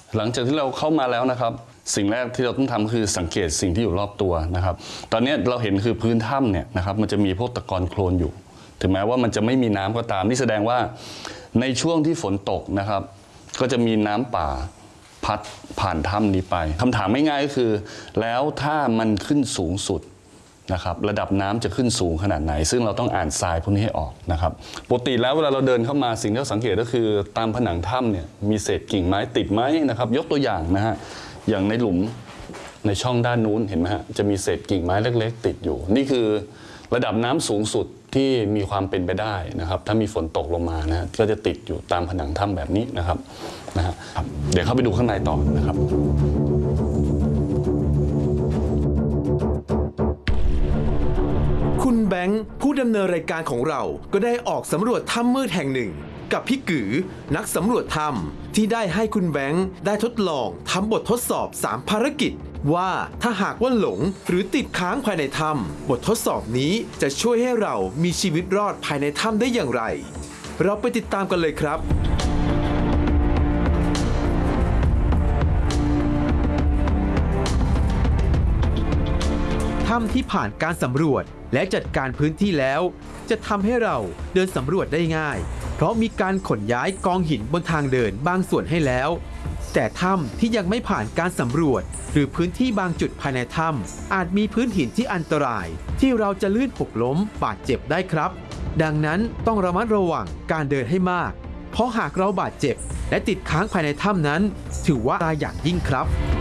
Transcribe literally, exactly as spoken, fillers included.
หลังจากที่เราเข้ามาแล้วนะครับสิ่งแรกที่เราต้องทำคือสังเกตสิ่งที่อยู่รอบตัวนะครับตอนนี้เราเห็นคือพื้นถ้ำเนี่ยนะครับมันจะมีพวกตะกอนโคลนอยู่ถึงแม้ว่ามันจะไม่มีน้ำก็ตามนี่แสดงว่าในช่วงที่ฝนตกนะครับก็จะมีน้ำป่าพัดผ่านถ้ำนี้ไปคำถามง่ายๆก็คือแล้วถ้ามันขึ้นสูงสุดนะครับระดับน้ำจะขึ้นสูงขนาดไหนซึ่งเราต้องอ่านทรายพวกนี้ให้ออกนะครับปกติแล้วเวลาเราเดินเข้ามาสิ่งที่เราสังเกตก็คือตามผนังถ้ำเนี่ยมีเศษกิ่งไม้ติดไหมนะครับยกตัวอย่างนะฮะอย่างในหลุมในช่องด้านนู้นเห็นไหมฮะจะมีเศษกิ่งไม้เล็กๆติดอยู่นี่คือระดับน้ำสูงสุดที่มีความเป็นไปได้นะครับถ้ามีฝนตกลงมานะก็จะติดอยู่ตามผนังถ้ำแบบนี้นะครับนะฮะเดี๋ยวเข้าไปดูข้างในต่อนะครับคุณแบงค์ผู้ดำเนินรายการของเราก็ได้ออกสำรวจถ้ำมืดแห่งหนึ่งกับพี่กือนักสำรวจถ้ำที่ได้ให้คุณแบงค์ได้ทดลองทำบททดสอบสามภารกิจว่าถ้าหากว่าหลงหรือติดค้างภายในถ้ำบททดสอบนี้จะช่วยให้เรามีชีวิตรอดภายในถ้ำได้อย่างไรเราไปติดตามกันเลยครับถ้ำที่ผ่านการสำรวจและจัดการพื้นที่แล้วจะทำให้เราเดินสำรวจได้ง่ายเพราะมีการขนย้ายกองหินบนทางเดินบางส่วนให้แล้วแต่ถ้ำที่ยังไม่ผ่านการสำรวจหรือพื้นที่บางจุดภายในถ้ำอาจมีพื้นหินที่อันตรายที่เราจะลื่นหกล้มบาดเจ็บได้ครับดังนั้นต้องระมัดระวังการเดินให้มากเพราะหากเราบาดเจ็บและติดค้างภายในถ้ำนั้นถือว่าอันตรายอย่างยิ่งครับ